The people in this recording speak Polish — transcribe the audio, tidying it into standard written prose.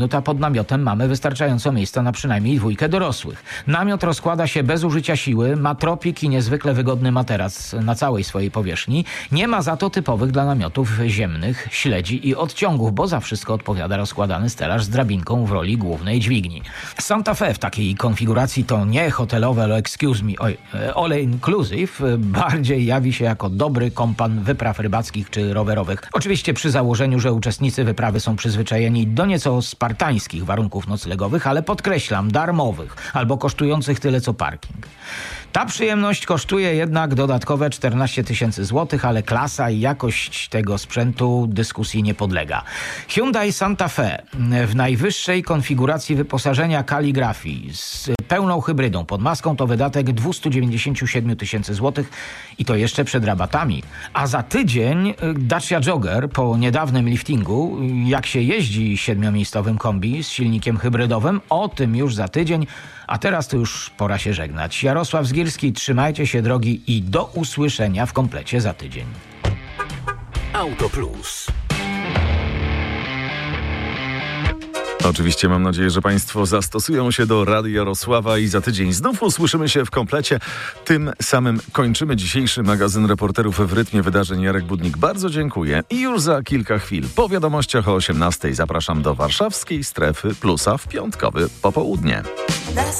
A pod namiotem mamy wystarczająco miejsca na przynajmniej 2 dorosłych. Namiot rozkłada się bez użycia siły, ma tropik i niezwykle wygodny materac na całej swojej powierzchni. Nie ma za to typowych dla namiotów ziemnych śledzi i odciągów, bo za wszystko odpowiada rozkładany stelaż z drabinką w roli głównej dźwigni. Santa Fe w takiej konfiguracji to nie hotelowe, all inclusive, bardziej jawi się jako dobry kompan wypraw rybackich czy rowerowych. Oczywiście przy założeniu, że uczestnicy wyprawy są przyzwyczajeni do nieco spartańskich warunków noclegowych, ale podkreślam, darmowych albo kosztujących tyle co parking. Ta przyjemność kosztuje jednak dodatkowe 14 000 złotych, ale klasa i jakość tego sprzętu dyskusji nie podlega. Hyundai Santa Fe w najwyższej konfiguracji wyposażenia kaligrafii z pełną hybrydą pod maską to wydatek 297 000 złotych i to jeszcze przed rabatami. A za tydzień Dacia Jogger po niedawnym liftingu, jak się jeździ 7-miejscowym kombi z silnikiem hybrydowym, o tym już za tydzień, a teraz to już pora się żegnać. Jarosław Zgierski, trzymajcie się drogi i do usłyszenia w komplecie za tydzień. Auto Plus. Oczywiście mam nadzieję, że Państwo zastosują się do Radia Jarosława i za tydzień znów usłyszymy się w komplecie. Tym samym kończymy dzisiejszy magazyn Reporterów w rytmie wydarzeń. Jarek Budnik, bardzo dziękuję i już za kilka chwil po wiadomościach o 18:00 zapraszam do warszawskiej strefy Plusa w piątkowy popołudnie.